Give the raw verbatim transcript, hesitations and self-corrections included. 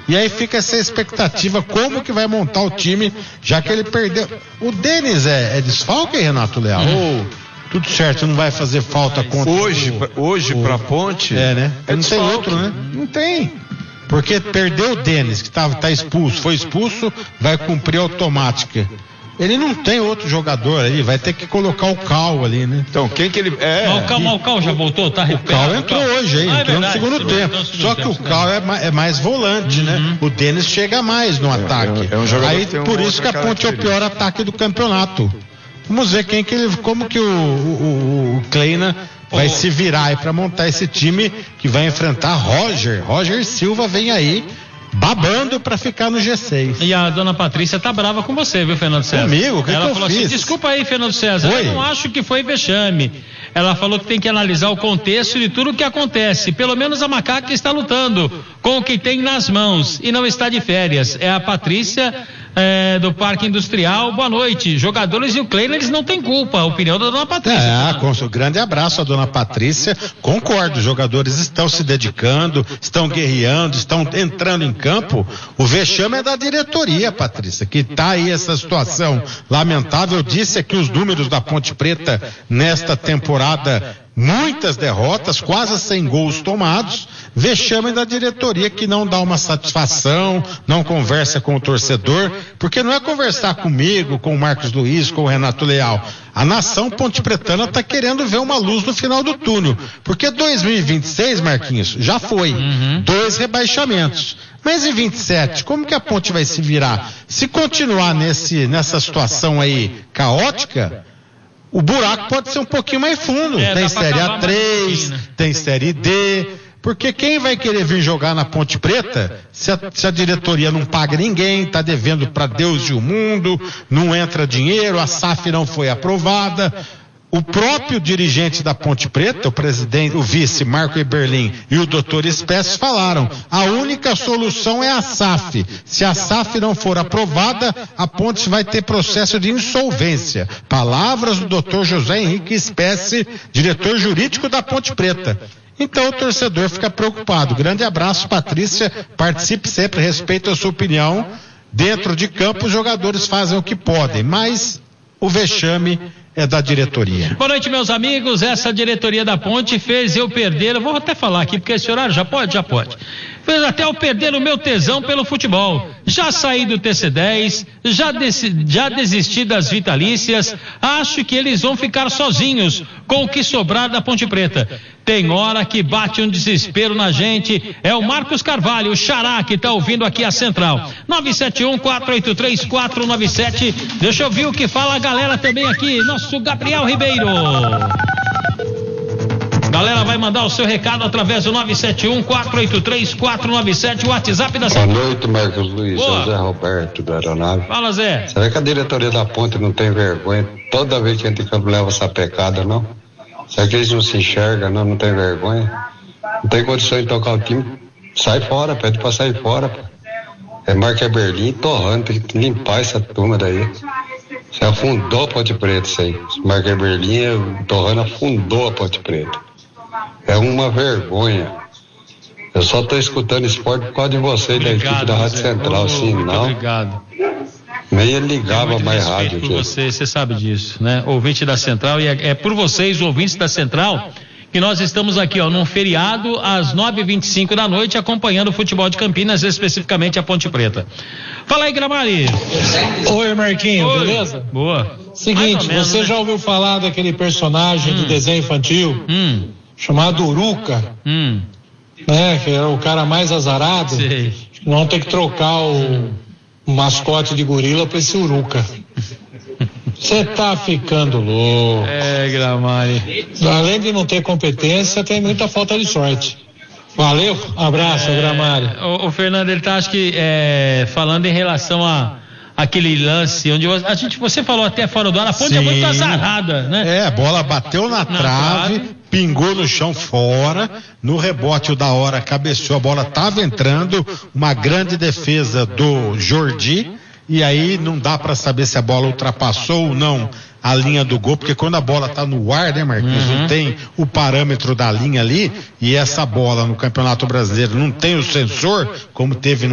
E aí fica essa expectativa, como que vai montar o time, já que ele perdeu. O Denis é, é desfalque, Renato Leal? Hum. Ou tudo certo, não vai fazer falta contra hoje, o... Hoje o, pra Ponte? É, né? É não tem outro, né? Não tem. Porque perdeu o Denis, que tá, tá expulso, foi expulso, vai cumprir a automática. Ele não tem outro jogador ali, vai ter que colocar o Cal ali, né? Então, quem que ele... É, o Cal, o Cal já voltou, tá recuperado? O Cal entrou hoje aí, ah, entrou é no segundo sim, tempo. No segundo Só tempo, que o Cal é, é mais volante, uhum. né? O Denis chega mais no ataque. É, é um jogador aí, que por isso que a Ponte é o pior ataque do campeonato. Vamos ver quem que ele, como que o, o, o Kleina vai oh. se virar aí pra montar esse time que vai enfrentar Roger. Roger Silva vem aí babando pra ficar no G seis. E a dona Patrícia tá brava com você, viu, Fernando César? Comigo? O que Ela que falou eu assim, fiz? Desculpa aí, Fernando César, Oi? Eu não acho que foi vexame. Ela falou que tem que analisar o contexto de tudo o que acontece. Pelo menos a macaca está lutando com o que tem nas mãos e não está de férias. É a Patrícia é, do Parque Industrial. Boa noite. Jogadores e o Kleina, eles não têm culpa. A opinião da dona Patrícia. É, com um grande abraço à dona Patrícia. Concordo, os jogadores estão se dedicando, estão guerreando, estão entrando em campo. O vexame é da diretoria, Patrícia, que está aí essa situação lamentável. Eu disse aqui os números da Ponte Preta nesta temporada. Muitas derrotas, quase cem gols tomados, vexame da diretoria que não dá uma satisfação, não conversa com o torcedor, porque não é conversar comigo, com o Marcos Luiz, com o Renato Leal. A nação pontepretana está querendo ver uma luz no final do túnel, porque dois mil e vinte e seis, Marquinhos, já foi, uhum. dois rebaixamentos. Mas em vinte e sete, como que a Ponte vai se virar? Se continuar nesse, nessa situação aí caótica, o buraco pode ser um pouquinho mais fundo. É, tem Série A três, né? Tem Série D. Porque quem vai querer vir jogar na Ponte Preta, se a, se a diretoria não paga ninguém, está devendo para Deus e o mundo, não entra dinheiro, a S A F não foi aprovada. O próprio dirigente da Ponte Preta, o presidente, o vice Marco Eberlin e o doutor Espécie falaram, a única solução é a S A F. Se a S A F não for aprovada, a Ponte vai ter processo de insolvência. Palavras do doutor José Henrique Espécie, diretor jurídico da Ponte Preta. Então o torcedor fica preocupado. Grande abraço, Patrícia, participe sempre, respeito a sua opinião. Dentro de campo os jogadores fazem o que podem, mas o vexame é da diretoria. Boa noite, meus amigos. Essa diretoria da Ponte fez eu perder, eu vou até falar aqui, porque esse horário já pode? Já pode. Fez até eu perder o meu tesão pelo futebol. Já saí do T C dez, já, desi, já desisti das vitalícias, acho que eles vão ficar sozinhos com o que sobrar da Ponte Preta. Tem hora que bate um desespero na gente, é o Marcos Carvalho, o Xará, que tá ouvindo aqui a Central. nove sete um, quatro oito três, quatro nove sete. Deixa eu ver o que fala a galera também aqui, nosso Gabriel Ribeiro. Galera, vai mandar o seu recado através do nove sete um, quatro oito três, quatro nove sete, o WhatsApp da Central. Boa noite, Marcos Luiz. Boa. É o Zé Roberto da Aeronave. Fala, Zé. Será que a diretoria da Ponte não tem vergonha? Toda vez que entra em campo leva essa pecada, não? Será que eles não se enxergam, não? Não tem vergonha? Não tem condição de tocar o time? Sai fora, pede pra sair fora. Pô. É Marca Berlim torrando, tem que limpar essa turma daí. Você afundou a Ponte Preta, isso aí. Marca Berlim, torrando afundou a Ponte Preta. É uma vergonha. Eu só tô escutando esporte por causa de você, da equipe da Rádio Central, assim, não. Obrigado. Nem ele ligava mais rádio. Por você, você sabe disso, né? Ouvinte da Central, e é, é por vocês, ouvintes da Central, que nós estamos aqui, ó, num feriado, às nove e vinte e cinco da noite, acompanhando o futebol de Campinas, especificamente a Ponte Preta. Fala aí, Gramari. Oi, Marquinhos, Oi. Beleza? Boa. Seguinte, menos, você né? já ouviu falar daquele personagem hum. de desenho infantil hum. chamado Uruca? Hum. Né? Que era o cara mais azarado. Sei. Vão ter que trocar o, o mascote de gorila pra esse Uruca. Você tá ficando louco. É, Gramari. Além de não ter competência, tem muita falta de sorte. Valeu, abraço, é, Gramari. O, o Fernando, ele tá, acho que, é, falando em relação a aquele lance onde a gente, você falou até fora do ar, a Ponte Sim. é muito azarada, né? É, a bola bateu na, na trave, trave, pingou no chão fora, no rebote o da hora cabeceou, a bola tava entrando, uma grande defesa do Jordi, e aí não dá para saber se a bola ultrapassou ou não a linha do gol, porque quando a bola tá no ar, né, Marquinhos, uhum. não tem o parâmetro da linha ali, e essa bola no Campeonato Brasileiro não tem o sensor, como teve no